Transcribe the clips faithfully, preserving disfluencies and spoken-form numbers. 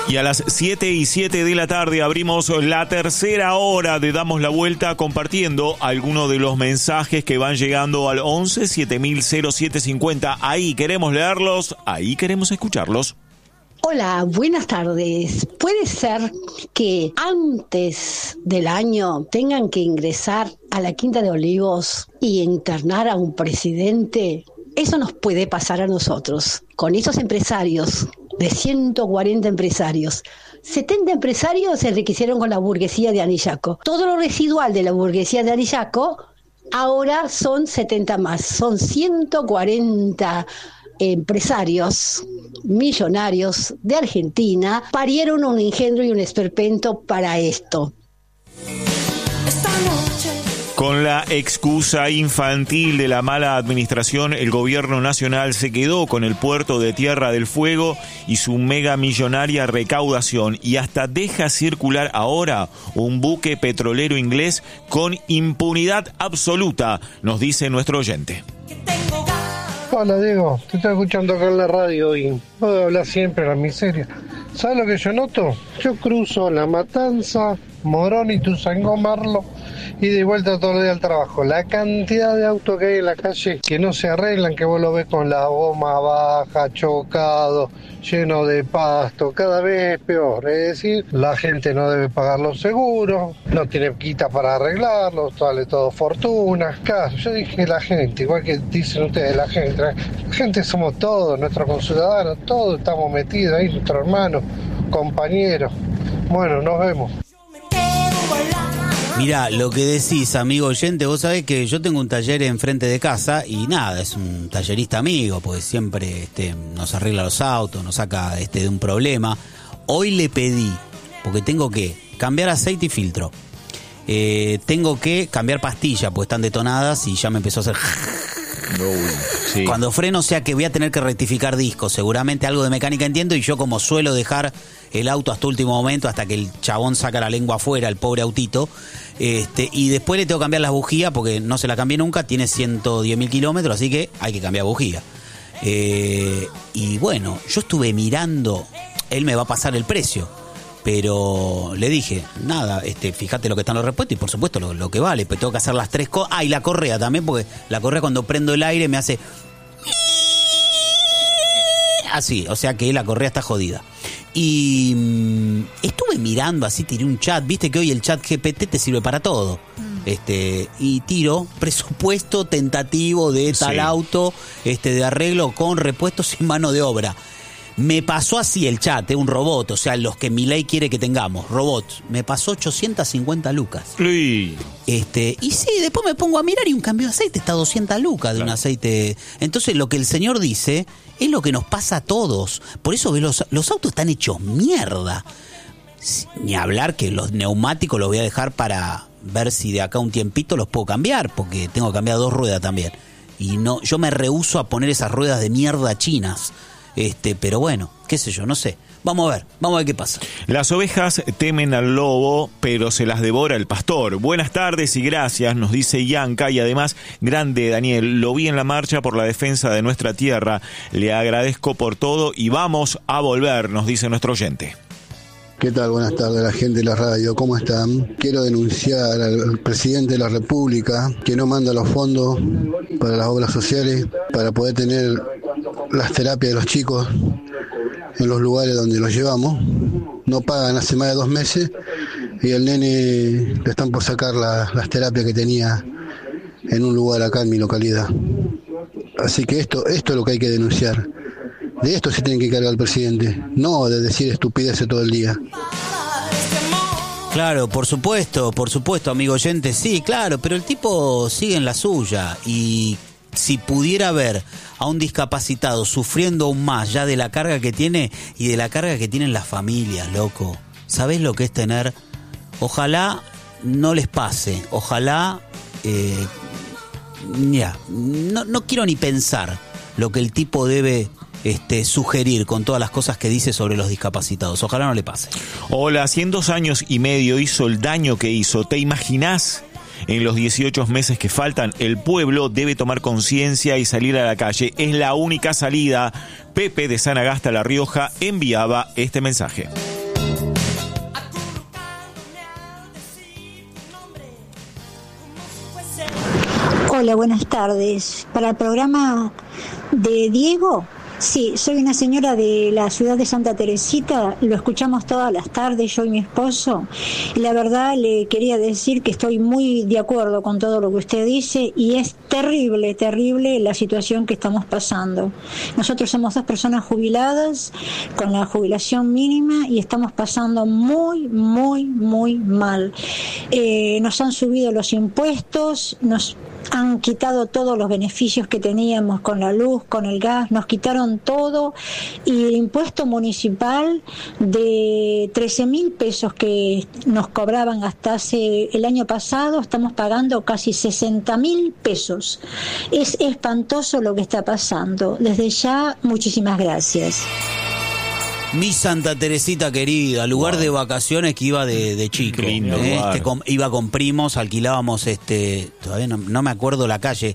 Y a las siete y siete de la tarde abrimos la tercera hora de Damos la Vuelta compartiendo algunos de los mensajes que van llegando al once siete mil cero siete cincuenta. Ahí queremos leerlos, ahí queremos escucharlos. Hola, buenas tardes. ¿Puede ser que antes del año tengan que ingresar a la Quinta de Olivos y internar a un presidente? Eso nos puede pasar a nosotros, con esos empresarios, de ciento cuarenta empresarios. setenta empresarios se enriquecieron con la burguesía de Anillaco. Todo lo residual de la burguesía de Anillaco ahora son setenta más, son ciento cuarenta empresarios millonarios de Argentina parieron un engendro y un esperpento para esto. Con la excusa infantil de la mala administración, el gobierno nacional se quedó con el puerto de Tierra del Fuego y su mega millonaria recaudación y hasta deja circular ahora un buque petrolero inglés con impunidad absoluta, nos dice nuestro oyente. Hola Diego, te estoy escuchando acá en la radio y puedo hablar siempre de la miseria. ¿Sabes lo que yo noto? Yo cruzo La Matanza, Morón y Tuzangó, Marlo y de vuelta todo el día al trabajo. La cantidad de autos que hay en la calle que no se arreglan, que vos lo ves con la goma baja, chocado, lleno de pasto, cada vez es peor. Es decir, la gente no debe pagar los seguros, no tiene quita para arreglarlos, sale todo fortuna. Claro, yo dije la gente, igual que dicen ustedes, la gente, la gente somos todos, nuestros conciudadanos, todos estamos metidos ahí, nuestros hermanos, compañeros. Bueno, nos vemos. Mirá, lo que decís, amigo oyente, vos sabés que yo tengo un taller enfrente de casa y nada, es un tallerista amigo, porque siempre este, nos arregla los autos, nos saca este, de un problema. Hoy le pedí, porque tengo que cambiar aceite y filtro. Eh, tengo que cambiar pastillas, pues están detonadas y ya me empezó a hacer... No, sí. Cuando freno, o sea que voy a tener que rectificar discos, seguramente algo de mecánica entiendo, y yo como suelo dejar el auto hasta último momento, hasta que el chabón saca la lengua afuera, el pobre autito, este, y después le tengo que cambiar las bujías, porque no se la cambié nunca, tiene ciento diez mil kilómetros, así que hay que cambiar bujía. Eh, y bueno, yo estuve mirando, él me va a pasar el precio, pero le dije, nada, este, fíjate lo que están los repuestos y por supuesto lo, lo que vale, pero tengo que hacer las tres cosas. Ah, y la correa también, porque la correa cuando prendo el aire me hace así, o sea que la correa está jodida. Y mmm, estuve mirando así, tiré un chat, viste que hoy el chat G P T te sirve para todo. Mm. Este, y tiro presupuesto tentativo de tal sí. auto, este, de arreglo con repuestos y mano de obra. Me pasó así el chat, eh, un robot, o sea, los que Milei quiere que tengamos, robots. Me pasó ochocientas cincuenta lucas. Sí. Este, y sí, después me pongo a mirar y un cambio de aceite está doscientas lucas de claro. un aceite. Entonces, lo que el señor dice es lo que nos pasa a todos. Por eso los, los autos están hechos mierda. Ni hablar que los neumáticos los voy a dejar para ver si de acá un tiempito los puedo cambiar, porque tengo que cambiar dos ruedas también. Y no, yo me rehúso a poner esas ruedas de mierda chinas. Este, pero bueno, qué sé yo, no sé. Vamos a ver, vamos a ver qué pasa. Las ovejas temen al lobo, pero se las devora el pastor. Buenas tardes y gracias, nos dice Yanka, y además, grande Daniel, lo vi en la marcha por la defensa de nuestra tierra. Le agradezco por todo y vamos a volver, nos dice nuestro oyente. ¿Qué tal? Buenas tardes, la gente de la radio. ¿Cómo están? Quiero denunciar al presidente de la República que no manda los fondos para las obras sociales para poder tener las terapias de los chicos en los lugares donde los llevamos. No pagan hace más de dos meses y el nene le están por sacar la, las terapias que tenía en un lugar acá en mi localidad. Así que esto, esto es lo que hay que denunciar. De esto se tiene que cargar el presidente, no de decir estupideces todo el día. Claro, por supuesto, por supuesto, amigo oyente, sí, claro, pero el tipo sigue en la suya y si pudiera ver a un discapacitado sufriendo aún más ya de la carga que tiene y de la carga que tienen las familias, loco, ¿sabés lo que es tener? Ojalá no les pase, ojalá, eh, ya, no, no quiero ni pensar lo que el tipo debe... Este, sugerir con todas las cosas que dice sobre los discapacitados. Ojalá no le pase. Hola, si en dos años y medio hizo el daño que hizo, ¿te imaginás? En los dieciocho meses que faltan, el pueblo debe tomar conciencia y salir a la calle. Es la única salida. Pepe de Sanagasta, La Rioja, enviaba este mensaje. Hola, buenas tardes. Para el programa de Diego, sí, soy una señora de la ciudad de Santa Teresita, lo escuchamos todas las tardes, yo y mi esposo, y la verdad le quería decir que estoy muy de acuerdo con todo lo que usted dice, y es terrible, terrible la situación que estamos pasando. Nosotros somos dos personas jubiladas, con la jubilación mínima, y estamos pasando muy, muy, muy mal. Eh, nos han subido los impuestos, nos han quitado todos los beneficios que teníamos con la luz, con el gas, nos quitaron todo, y el impuesto municipal de trece mil pesos que nos cobraban hasta hace el año pasado, estamos pagando casi sesenta mil pesos. Es espantoso lo que está pasando. Desde ya, muchísimas gracias. Mi Santa Teresita querida, lugar wow. de vacaciones que iba de, de chico. Lindo, ¿eh? este, con, iba con primos, alquilábamos, este, todavía no, no me acuerdo la calle,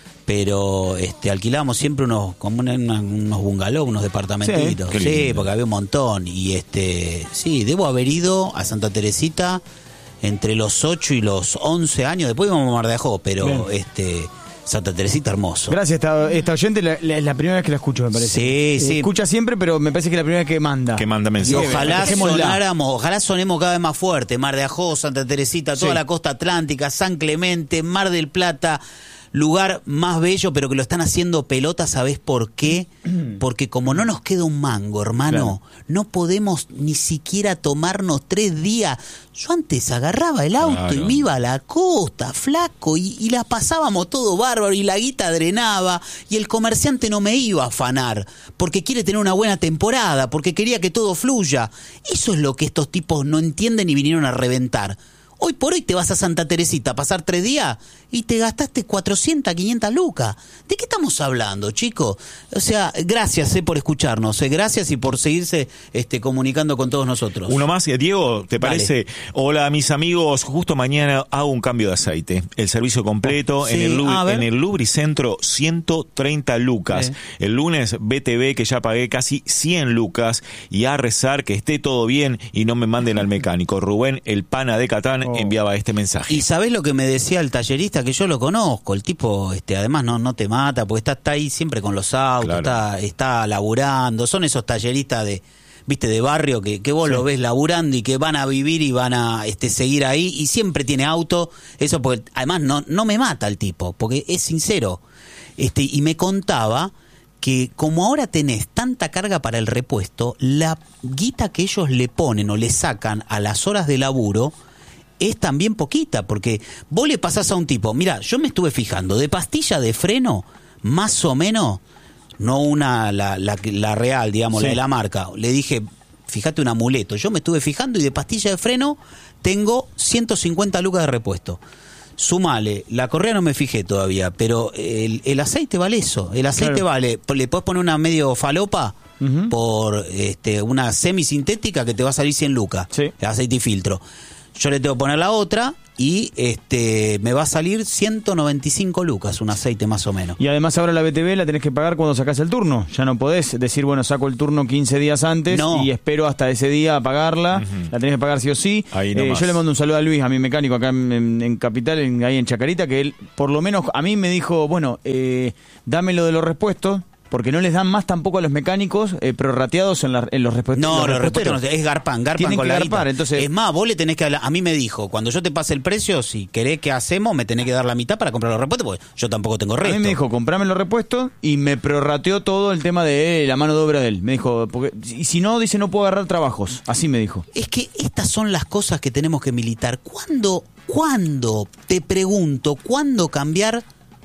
pero este, alquilábamos siempre unos, como una, una, unos bungalows, unos departamentitos. Sí, sí, porque había un montón. Y este, sí, debo haber ido a Santa Teresita entre los ocho y los once años. Después íbamos a Mar de Ajó, pero bien. este. Santa Teresita, hermoso. Gracias, esta, esta oyente la, la, es la primera vez que la escucho, me parece. Sí, eh, sí. Escucha siempre, pero me parece que es la primera vez que manda. Que manda mensajes. Ojalá sonáramos, ojalá sonemos cada vez más fuerte. Mar de Ajó, Santa Teresita, toda sí. la costa atlántica, San Clemente, Mar del Plata, lugar más bello, pero que lo están haciendo pelota, ¿sabés por qué? Porque como no nos queda un mango, hermano, claro. no podemos ni siquiera tomarnos tres días. Yo antes agarraba el auto claro. y me iba a la costa, flaco, y, y la pasábamos todo bárbaro, y la guita drenaba, y el comerciante no me iba a afanar, porque quiere tener una buena temporada, porque quería que todo fluya. Eso es lo que estos tipos no entienden y vinieron a reventar. Hoy por hoy te vas a Santa Teresita a pasar tres días y te gastaste cuatrocientas, quinientas lucas. ¿De qué estamos hablando, chicos? O sea, gracias eh, por escucharnos, eh, gracias y por seguirse este, comunicando con todos nosotros. Uno más, Diego, ¿te parece? Dale. Hola, mis amigos, justo mañana hago un cambio de aceite. El servicio completo sí. en, el Lubri, en el Lubricentro, ciento treinta lucas. Eh. El lunes, B T V, que ya pagué casi cien lucas. Y a rezar que esté todo bien y no me manden al mecánico. Rubén, el pana de Catán, oh. enviaba este mensaje. ¿Y sabés lo que me decía el tallerista? Que yo lo conozco, el tipo este además no, no te mata, porque está, está ahí siempre con los autos, claro. está, está laburando, son esos talleristas de, viste, de barrio que, que vos sí. lo ves laburando y que van a vivir y van a este, seguir ahí, y siempre tiene auto, eso porque además no, no me mata el tipo, porque es sincero, este, y me contaba que como ahora tenés tanta carga para el repuesto, la guita que ellos le ponen o le sacan a las horas de laburo es también poquita, porque vos le pasás a un tipo, mira, yo me estuve fijando, de pastilla de freno, más o menos, no una, la, la, la real, digamos, sí. la de la marca, le dije, fíjate un amuleto, yo me estuve fijando y de pastilla de freno tengo ciento cincuenta lucas de repuesto. Sumale, la correa no me fijé todavía, pero el, el aceite vale eso, el aceite claro. vale, le podés poner una medio falopa uh-huh. por este, una semisintética que te va a salir cien lucas, sí. el aceite y filtro. Yo le tengo que poner la otra y este me va a salir ciento noventa y cinco lucas, un aceite más o menos. Y además ahora la B T V la tenés que pagar cuando sacás el turno. Ya no podés decir, bueno, saco el turno quince días antes no. y espero hasta ese día a pagarla. Uh-huh. La tenés que pagar sí o sí. Eh, yo le mando un saludo a Luis, a mi mecánico acá en, en, en Capital, en, ahí en Chacarita, que él por lo menos a mí me dijo, bueno, eh, dame lo de los repuestos, porque no les dan más tampoco a los mecánicos eh, prorrateados en, la, en los repuestos. No, los repuestos no, es garpán, garpán Tienen con que la garpar, guita. Entonces, es más, vos le tenés que hablar, a mí me dijo, cuando yo te pase el precio, si querés que hacemos, me tenés que dar la mitad para comprar los repuestos, porque yo tampoco tengo resto. A mí me dijo, comprame los repuestos y me prorrateó todo el tema de eh, la mano de obra de él. Me dijo, porque y si no, dice, no puedo agarrar trabajos. Así me dijo. Es que estas son las cosas que tenemos que militar. ¿Cuándo, cuándo, te pregunto, cuándo cambiar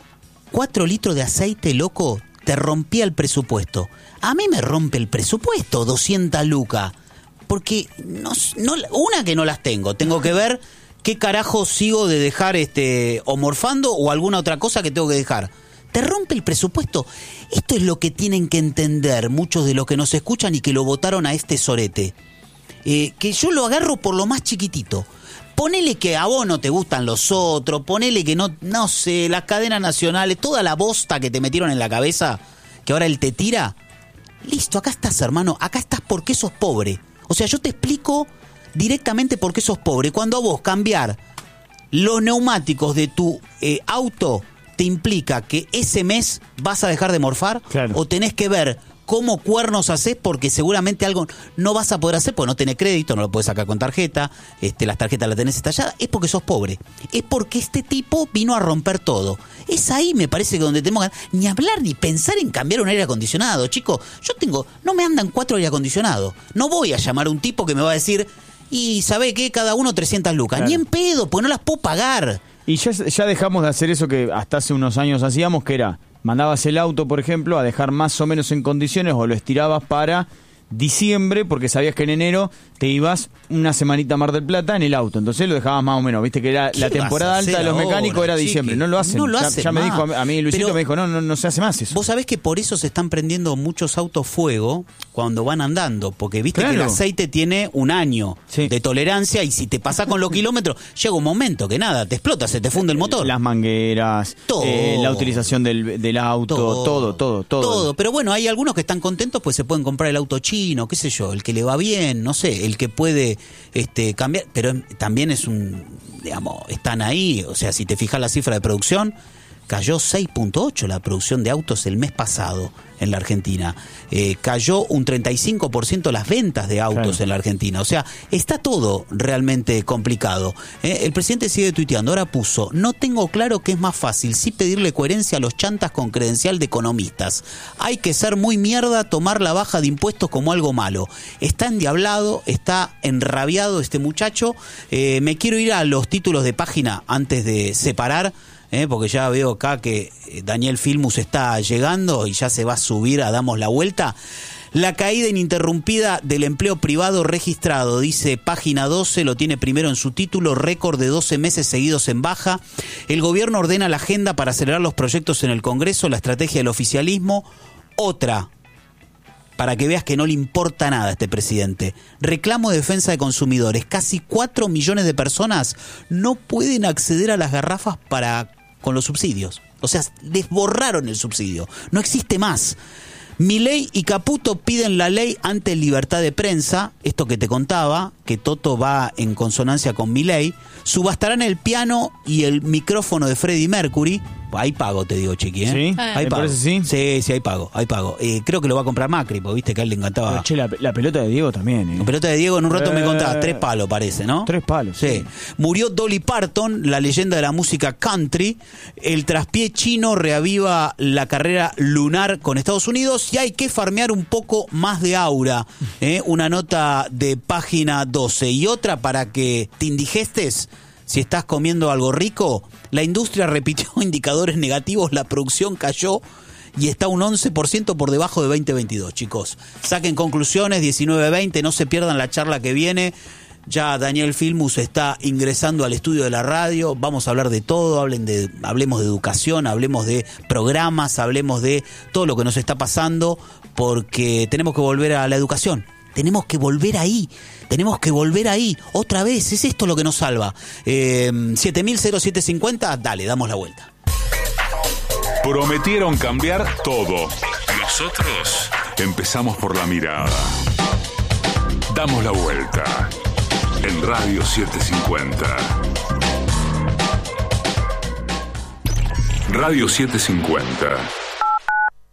cuatro litros de aceite, loco, te rompía el presupuesto? A mí me rompe el presupuesto, doscientas lucas. Porque no, no, una que no las tengo. Tengo que ver qué carajo sigo de dejar este o morfando o alguna otra cosa que tengo que dejar. Te rompe el presupuesto. Esto es lo que tienen que entender muchos de los que nos escuchan y que lo votaron a este sorete. Eh, que yo lo agarro por lo más chiquitito. Ponele que a vos no te gustan los otros, ponele que no, no sé, las cadenas nacionales, toda la bosta que te metieron en la cabeza, que ahora él te tira. Listo, acá estás, hermano, acá estás porque sos pobre. O sea, yo te explico directamente por qué sos pobre. Cuando a vos cambiar los neumáticos de tu eh, auto te implica que ese mes vas a dejar de morfar, claro. o tenés que ver cómo cuernos haces, porque seguramente algo no vas a poder hacer, porque no tenés crédito, no lo podés sacar con tarjeta, este, las tarjetas las tenés estalladas, es porque sos pobre. Es porque este tipo vino a romper todo. Es ahí, me parece, que donde tenemos que ni hablar ni pensar en cambiar un aire acondicionado. Chicos, yo tengo, no me andan cuatro aire acondicionados. No voy a llamar a un tipo que me va a decir, y ¿sabe qué? Cada uno trescientas lucas. Claro. Ni en pedo, porque no las puedo pagar. Y ya, ya dejamos de hacer eso que hasta hace unos años hacíamos, que era, mandabas el auto, por ejemplo, a dejar más o menos en condiciones, o lo estirabas para diciembre, porque sabías que en enero te ibas una semanita a Mar del Plata en el auto, entonces lo dejabas más o menos, viste que era la temporada alta de los ahora, mecánicos era chiqui? diciembre, no lo hacen, no lo ya, hacen ya me más. dijo a mí Luisito, Pero me dijo, no, no, no se hace más eso. Vos sabés que por eso se están prendiendo muchos autos fuego cuando van andando, porque viste claro. que el aceite tiene un año sí. de tolerancia, y si te pasás con los kilómetros, llega un momento que nada, te explota, se te funde el motor. Las mangueras, todo. Eh, la utilización del, del auto, todo, todo, todo, todo. Todo, pero bueno, hay algunos que están contentos, pues se pueden comprar el auto chino, qué sé yo, el que le va bien, no sé, el que puede este, cambiar, pero también es un, digamos, están ahí, o sea, si te fijas la cifra de producción, cayó seis punto ocho la producción de autos el mes pasado en la Argentina. Eh, cayó un treinta y cinco por ciento las ventas de autos claro. en la Argentina. O sea, está todo realmente complicado. Eh, el presidente sigue tuiteando. Ahora puso, no tengo claro qué es más fácil, sí pedirle coherencia a los chantas con credencial de economistas. Hay que ser muy mierda tomar la baja de impuestos como algo malo. Está endiablado, está enrabiado este muchacho. Eh, me quiero ir a los títulos de página antes de separar. Eh, porque ya veo acá que Daniel Filmus está llegando y ya se va a subir a Damos la Vuelta. La caída ininterrumpida del empleo privado registrado, dice página doce, lo tiene primero en su título, récord de doce meses seguidos en baja. El gobierno ordena la agenda para acelerar los proyectos en el Congreso, la estrategia del oficialismo. Otra, para que veas que no le importa nada a este presidente. Reclamo de defensa de consumidores. Casi cuatro millones de personas no pueden acceder a las garrafas para con los subsidios. O sea, les borraron el subsidio. No existe más. Milei y Caputo piden la ley ante libertad de prensa. Esto que te contaba, que Toto va en consonancia con Milei. Subastarán el piano y el micrófono de Freddie Mercury. Hay pago, te digo, chiqui, ¿eh? ¿Sí? Hay ¿Me pago. parece sí? Sí, sí, hay pago, hay pago. Eh, creo que lo va a comprar Macri, porque viste que a él le encantaba. Pero, che, la, la pelota de Diego también, ¿eh? La pelota de Diego en un rato eh... me contabas, tres palos parece, ¿no? Tres palos. Sí. sí. Murió Dolly Parton, la leyenda de la música country. El traspié chino reaviva la carrera lunar con Estados Unidos y hay que farmear un poco más de aura. ¿eh? Una nota de página doce y otra para que te indigestes. Si estás comiendo algo rico, la industria repitió indicadores negativos, la producción cayó y está un once por ciento por debajo de veinte veintidós, chicos. Saquen conclusiones, diecinueve veinte, no se pierdan la charla que viene. Ya Daniel Filmus está ingresando al estudio de la radio, vamos a hablar de todo, hablen de, hablemos de educación, hablemos de programas, hablemos de todo lo que nos está pasando, porque tenemos que volver a la educación. Tenemos que volver ahí, tenemos que volver ahí, otra vez, es esto lo que nos salva. Eh, siete mil siete cincuenta, dale, damos la vuelta. Prometieron cambiar todo. Nosotros empezamos por la mirada. Damos la vuelta en Radio setecientos cincuenta. Radio setecientos cincuenta.